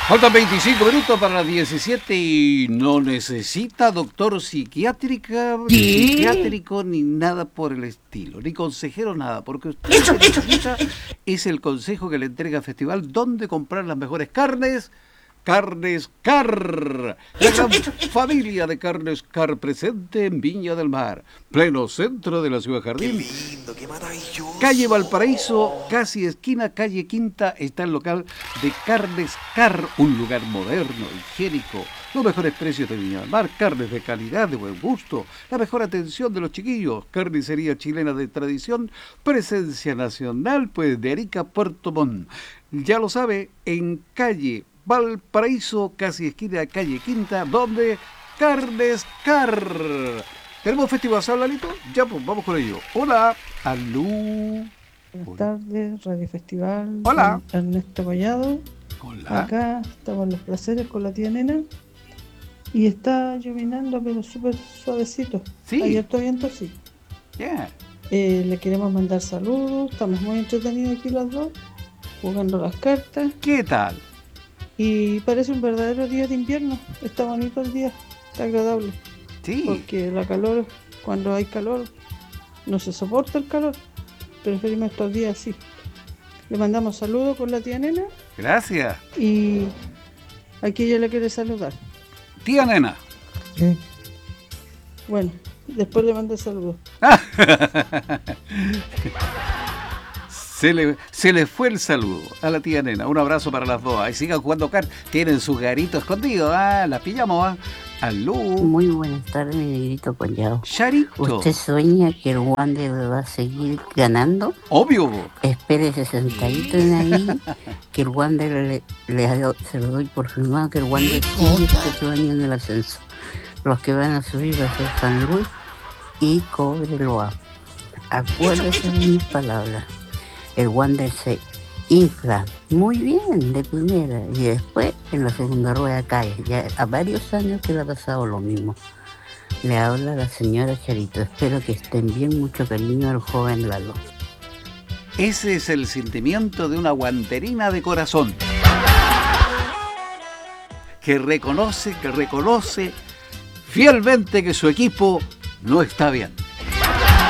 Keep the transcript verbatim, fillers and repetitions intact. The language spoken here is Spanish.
Faltan veinticinco minutos para las diecisiete y no necesita doctor psiquiátrica, ni psiquiátrico, ni nada por el estilo, ni consejero, nada, porque usted lo que necesita es el consejo que le entrega Festival dónde comprar las mejores carnes. Carnes Car, la gran familia de Carnes Car presente en Viña del Mar, pleno centro de la ciudad Jardín. Qué lindo, qué maravilloso. Calle Valparaíso, casi esquina, calle Quinta, está el local de Carnes Car, un lugar moderno, higiénico, los mejores precios de Viña del Mar, carnes de calidad, de buen gusto, la mejor atención de los chiquillos, carnicería chilena de tradición, presencia nacional, pues de Arica a Puerto Montt. Ya lo sabe, en calle Valparaíso, casi esquina de calle Quinta, donde Carnes Car. ¿Tenemos festival, Lalito? Ya, pues, vamos con ello. Hola, aló. Buenas tardes, Radio Festival. Hola. Ernesto Collado. Hola. Acá estamos en Los Placeres con la tía Nena. Y está llovinando, pero súper suavecito. Sí. Hay harto viento, sí. Yeah. Eh, le queremos mandar saludos. Estamos muy entretenidos aquí los dos, jugando las cartas. ¿Qué tal? Y parece un verdadero día de invierno. Está bonito el día, está agradable. Sí. Porque la calor, cuando hay calor, no se soporta el calor. Preferimos estos días así. Le mandamos saludos con la tía Nena. Gracias. Y aquí ella le quiere saludar. Tía Nena. Sí. Bueno, después le mando saludos. Se le, se le fue el saludo a la tía Nena. Un abrazo para las dos. Ahí sigan jugando cartas. Tienen su garito escondido. Ah, la pillamos. Ah. Aló. Muy buenas tardes, mi negrito Collado. Charito. ¿Usted sueña que el Wander va a seguir ganando? Obvio. Espérese sentadito en ahí, que el Wander le, le, se lo doy por firmado, que el Wander sigue este otro año en el ascenso. Los que van a subir va a ser San Luis y Cobreloa. Acuérdese de mis palabras. El Wander se infla muy bien de primera y después en la segunda rueda cae. Ya a varios años que le ha pasado lo mismo. Le habla la señora Charito. Espero que estén bien. Mucho cariño al joven Lalo. Ese es el sentimiento de una guanterina de corazón. Que reconoce, que reconoce fielmente que su equipo no está bien.